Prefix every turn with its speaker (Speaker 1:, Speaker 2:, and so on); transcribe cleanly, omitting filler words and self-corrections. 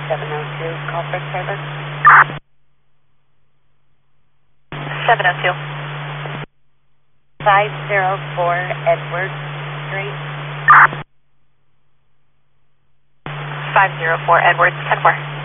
Speaker 1: 702, call for service.
Speaker 2: 702.
Speaker 1: 504 Edward Street.
Speaker 2: 504 Edwards, 10-4.